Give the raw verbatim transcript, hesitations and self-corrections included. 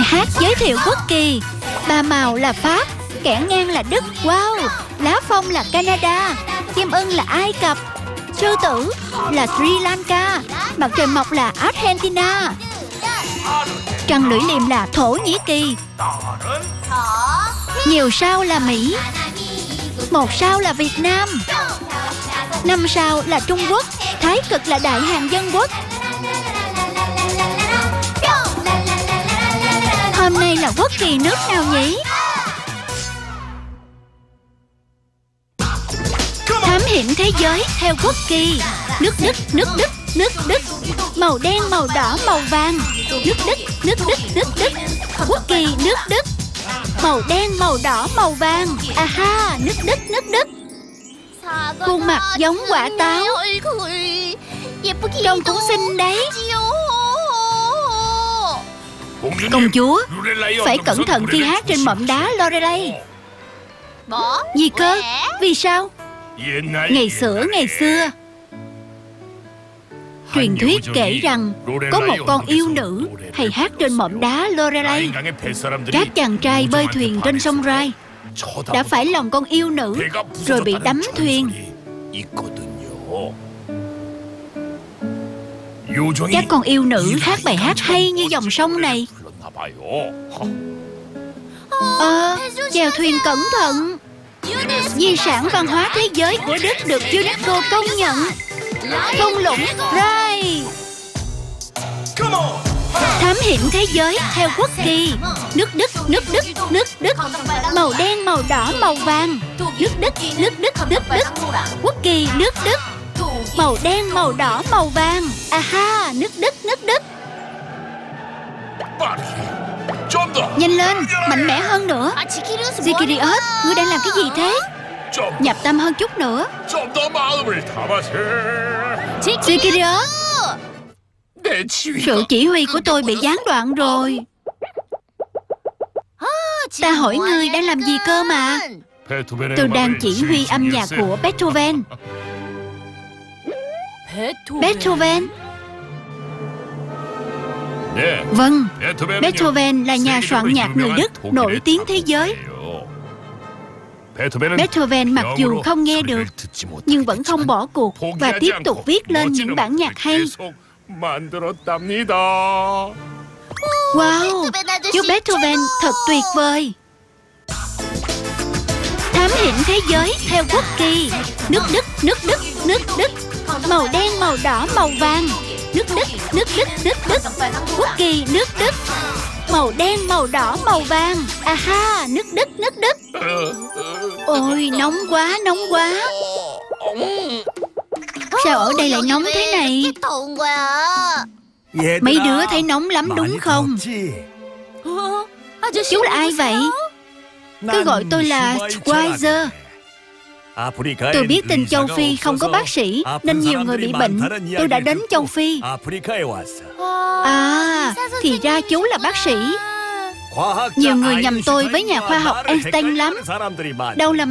hát giới thiệu quốc kỳ. Ba màu là Pháp, kẻ ngang là Đức. Wow, lá phong là Canada, chim ưng là Ai Cập, sư tử là Sri Lanka, mặt trời mọc là Argentina, trăng lưỡi liềm là Thổ Nhĩ Kỳ, nhiều sao là Mỹ, một sao là Việt Nam, năm sao là Trung Quốc, thái cực là Đại Hàn Dân Quốc. Hôm nay là quốc kỳ nước nào nhỉ? Thám hiểm thế giới theo quốc kỳ. Nước Đức, nước Đức, nước Đức. Màu đen, màu đỏ, màu vàng. Nước Đức, nước Đức, nước Đức. Quốc kỳ nước Đức. Màu đen, màu đỏ, màu vàng. À-ha, nước Đức, nước Đức. Khuôn mặt giống quả táo, trông cũng xinh đấy. Công chúa, phải cẩn thận khi hát trên mỏm đá Lorelei. Gì cơ? Vì sao? Ngày xưa, ngày xưa, truyền thuyết kể rằng có một con yêu nữ hay hát trên mỏm đá Lorelei. Các chàng trai bơi thuyền trên sông Rai đã phải lòng con yêu nữ rồi bị đắm thuyền. Các con yêu nữ hát bài hát hay như dòng sông này. Ờ, chèo thuyền cẩn thận. Di sản văn hóa thế giới của Đức được UNESCO công nhận. Thung lũng Rai. Thám hiểm thế giới theo quốc kỳ. Nước Đức, nước Đức, nước Đức. Màu đen, màu đỏ, màu vàng. Nước Đức, nước Đức, nước Đức. Quốc kỳ nước Đức. Màu đen, màu đỏ, màu vàng. À-ha, nước Đức, nước Đức. Nhanh lên, mạnh mẽ hơn nữa. Zikirios, ngươi đang làm cái gì thế? Nhập tâm hơn chút nữa. Zikirios, sự chỉ huy của tôi bị gián đoạn rồi. Ta hỏi ngươi đang làm gì cơ mà? Tôi đang chỉ huy âm nhạc của Beethoven. Beethoven? Vâng, Beethoven là nhà soạn nhạc người Đức nổi tiếng thế giới. Beethoven mặc dù không nghe được nhưng vẫn không bỏ cuộc và tiếp tục viết lên những bản nhạc hay. Wow, chú Beethoven thật tuyệt vời. Thám hiểm thế giới theo quốc kỳ. Nước Đức, nước Đức, nước Đức. Màu đen, màu đỏ, màu vàng. Nước Đức, nước Đức, nước Đức. Quốc kỳ nước Đức. Màu đen, màu đỏ, màu vàng. À-ha, nước Đức, nước Đức. Ôi, nóng quá, nóng quá. Sao ở đây lại nóng thế này? Mấy đứa thấy nóng lắm đúng không? Chú là ai vậy? Cứ gọi tôi là Schweizer. Tôi biết tình châu Phi không có bác sĩ nên nhiều người bị bệnh. Tôi đã đến châu Phi. À, thì ra chú là bác sĩ. Nhiều người nhầm tôi với nhà khoa học Einstein lắm. Đâu là